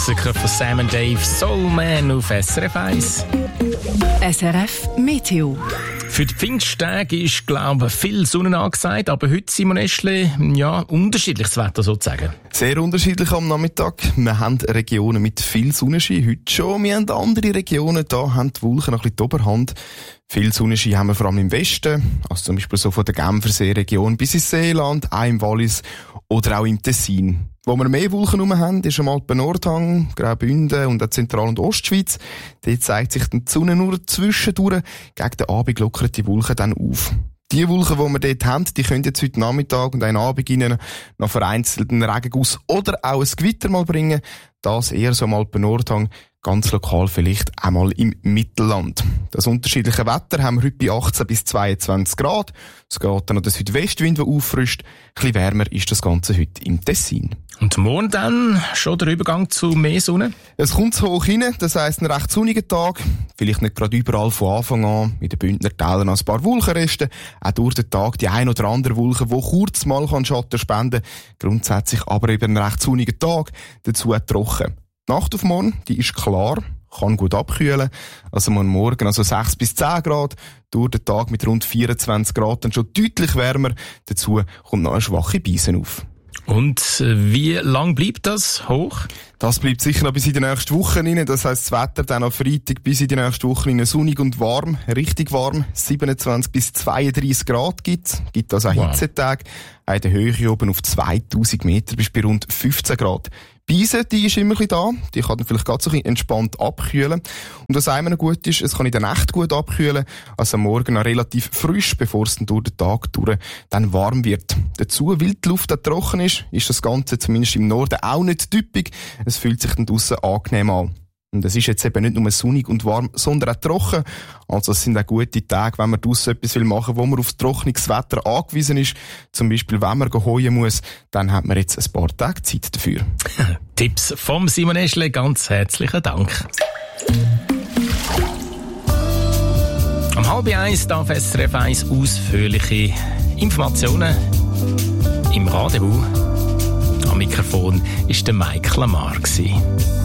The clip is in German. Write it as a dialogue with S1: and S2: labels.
S1: Von Sam & Dave, Soul Man auf SRF 1.
S2: SRF Meteo.
S1: Für die Pfingsttage ist, glaube ich, viel Sonne angesagt, aber heute, Simon Eschle, unterschiedliches Wetter sozusagen.
S3: Sehr unterschiedlich am Nachmittag. Wir haben Regionen mit viel Sonnenschein heute schon. Wir haben andere Regionen, da haben die Wolken noch ein bisschen die Oberhand. Viel Sonnenschein haben wir vor allem im Westen, also zum Beispiel so von der Genfersee-Region bis ins Seeland, auch im Wallis oder auch im Tessin. Wo wir mehr Wolken herum haben, ist am Alpen-Nordhang, Graubünden und der Zentral- und Ostschweiz. Dort zeigt sich die Sonne nur zwischendurch. Gegen den Abend lockern die Wolken dann auf. Die Wolken, die wir dort haben, die können jetzt heute Nachmittag und einen Abend Ihnen noch vereinzelten Regenguss oder auch ein Gewitter mal bringen. Das eher so am Alpen-Nordhang, ganz lokal vielleicht einmal im Mittelland. Das unterschiedliche Wetter haben wir heute bei 18 bis 22 Grad. Es geht dann noch der Südwestwind, der auffrischt. Ein bisschen wärmer ist das Ganze heute im Tessin.
S1: Und morgen dann schon der Übergang zu mehr Sonne?
S3: Es kommt so hoch rein, das heisst ein recht sonniger Tag. Vielleicht nicht gerade überall von Anfang an. In den Bündner Tälern ein paar Wolkenresten. Auch durch den Tag die ein oder andere Wolke, die kurz mal Schatten spenden kann. Grundsätzlich aber eben ein recht sonniger Tag. Dazu trocken. Die Nacht auf morgen, die ist klar, kann gut abkühlen. Also morgen also 6 bis 10 Grad. Durch den Tag mit rund 24 Grad dann schon deutlich wärmer. Dazu kommt noch eine schwache Beise auf.
S1: Und wie lang bleibt das hoch?
S3: Das bleibt sicher noch bis in die nächste Woche rein. Das heisst, das Wetter dann am Freitag bis in die nächste Woche rein sonnig und warm, richtig warm. 27 bis 32 Grad gibt's. Gibt also auch Hitzetage. In der Höhe oben auf 2000 Meter bis bei rund 15 Grad. Die Beise, die ist immer ein bisschen da. Die kann dann vielleicht gerade so ein bisschen entspannt abkühlen. Und was einmal noch gut ist, es kann in der Nacht gut abkühlen. Also am Morgen noch relativ frisch, bevor es dann durch den Tag durch dann warm wird. Dazu, weil die Luft dann trocken ist das Ganze zumindest im Norden auch nicht typisch. Es fühlt sich dann draussen angenehm an. Und es ist jetzt eben nicht nur sonnig und warm, sondern auch trocken. Also es sind auch gute Tage, wenn man draussen etwas machen will, wo man auf trockenes Wetter angewiesen ist. Zum Beispiel, wenn man heuen muss, dann hat man jetzt ein paar Tage Zeit dafür.
S1: Tipps vom Simon Eschle, ganz herzlichen Dank. Um 12:30 darf SRF 1 ausführliche Informationen im Rendezvous. Am Mikrofon war der Mike Lamar.